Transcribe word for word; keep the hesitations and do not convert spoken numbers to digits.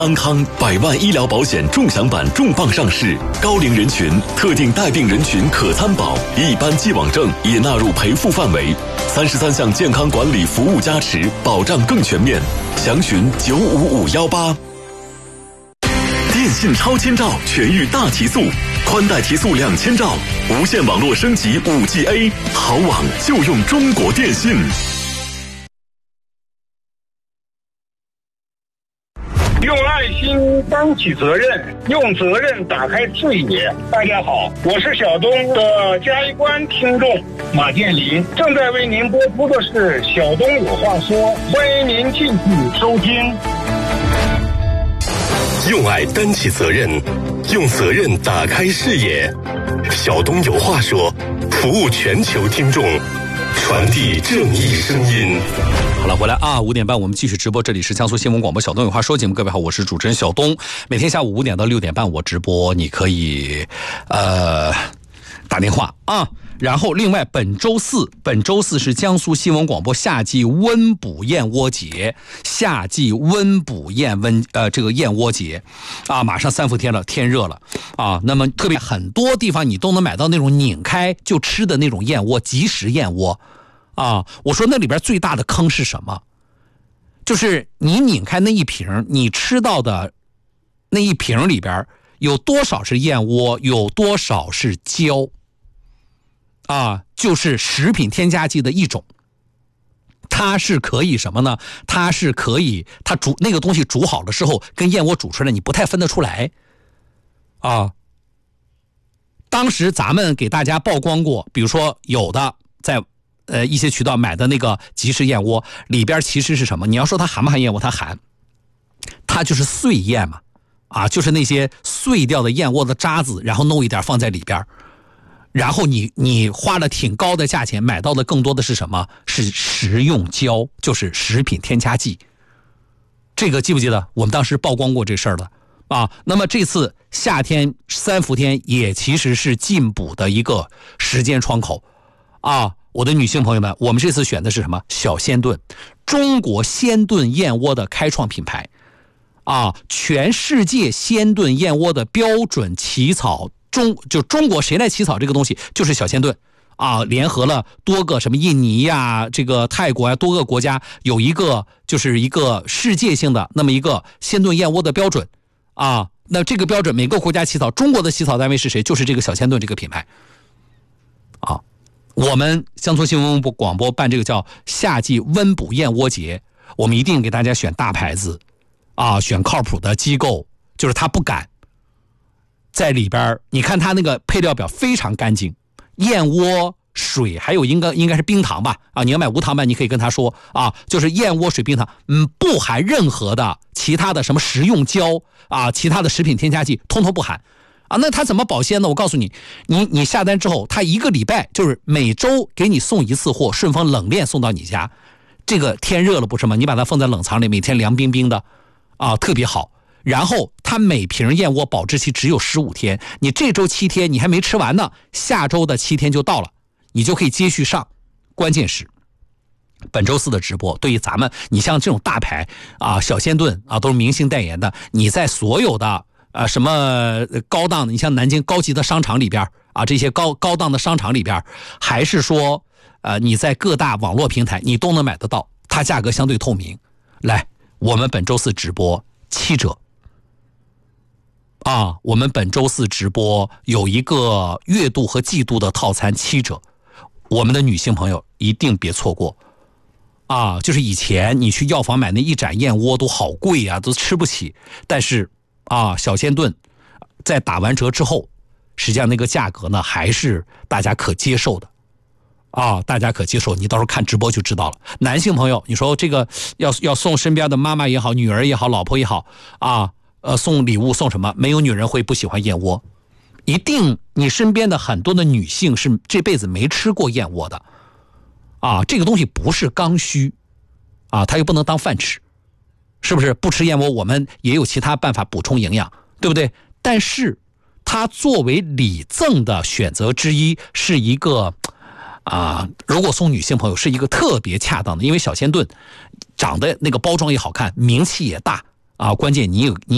安康百万医疗保险重享版重磅上市，高龄人群、特定带病人群可参保，一般既往症也纳入赔付范围。三十三项健康管理服务加持，保障更全面。详询九五五幺八。电信超千兆全域大提速，宽带提速两千兆，无线网络升级 五 G A， 好网就用中国电信。 用爱心担起责任，用责任打开视野。大家好，我是小东的嘉峪关听众马建林，正在为您播出的是小东有话说，欢迎您继续收听。 用爱担起责任，用责任打开视野。小东有话说，服务全球听众，传递正义声音。 好了，回来啊！五点半我们继续直播，这里是江苏新闻广播小东有话说节目。各位好，我是主持人小东。每天下午五点到六点半我直播，你可以呃打电话啊。然后另外本周四，本周四是江苏新闻广播夏季温补燕窝节，夏季温补燕温呃这个燕窝节啊，马上三伏天了，天热了啊。那么特别很多地方你都能买到那种拧开就吃的那种燕窝，即食燕窝。啊，我说那里边最大的坑是什么？就是你拧开那一瓶，你吃到的那一瓶里边有多少是燕窝，有多少是胶啊？就是食品添加剂的一种。它是可以什么呢？它是可以，它煮那个东西煮好了之后，跟燕窝煮出来，你不太分得出来啊。当时咱们给大家曝光过，比如说有的在。呃，一些渠道买的那个即食燕窝里边其实是什么？你要说它含不含燕窝？它含，它就是碎燕嘛，啊，就是那些碎掉的燕窝的渣子，然后弄一点放在里边，然后你你花了挺高的价钱买到的更多的是什么？是食用胶，就是食品添加剂。这个记不记得？我们当时曝光过这事儿了啊。那么这次夏天三伏天也其实是进补的一个时间窗口啊。我的女性朋友们，我们这次选的是什么？小鲜炖，中国鲜炖燕窝的开创品牌啊！全世界鲜炖燕窝的标准起草中，就中国谁来起草这个东西？就是小鲜炖啊！联合了多个什么印尼呀、这个泰国呀多个国家，有一个就是一个世界性的那么一个鲜炖燕窝的标准啊！那这个标准每个国家起草，中国的起草单位是谁？就是这个小鲜炖这个品牌啊。我们江苏新闻广播办这个叫夏季温补燕窝节，我们一定给大家选大牌子啊，选靠谱的机构，就是他不敢在里边，你看他那个配料表非常干净，燕窝水还有应该应该是冰糖吧啊，你要买无糖版你可以跟他说啊，就是燕窝水冰糖，嗯，不含任何的其他的什么食用胶啊，其他的食品添加剂通通不含。啊，那它怎么保鲜呢？我告诉你，你你下单之后，它一个礼拜就是每周给你送一次货，顺丰冷链送到你家。这个天热了不是吗？你把它放在冷藏里，每天凉冰冰的，啊，特别好。然后它每瓶燕窝保质期只有十五天，你这周七天你还没吃完呢，下周的七天就到了，你就可以接续上。关键是本周四的直播，对于咱们，你像这种大牌啊，小鲜炖啊，都是明星代言的，你在所有的。呃，什么高档的？你像南京高级的商场里边啊，这些高高档的商场里边，还是说，呃，你在各大网络平台你都能买得到，它价格相对透明。来，我们本周四直播七折啊，我们本周四直播有一个月度和季度的套餐七折，我们的女性朋友一定别错过啊！就是以前你去药房买那一盏燕窝都好贵啊，都吃不起，但是。啊，小鲜炖在打完折之后，实际上那个价格呢还是大家可接受的啊，大家可接受，你到时候看直播就知道了。男性朋友，你说这个要要送身边的妈妈也好，女儿也好，老婆也好啊，呃，送礼物送什么？没有女人会不喜欢燕窝，一定你身边的很多的女性是这辈子没吃过燕窝的啊，这个东西不是刚需啊，它又不能当饭吃。是不是不吃燕窝我们也有其他办法补充营养，对不对？但是它作为礼赠的选择之一，是一个啊，如果送女性朋友是一个特别恰当的，因为小鲜炖长得那个包装也好看，名气也大啊，关键你有你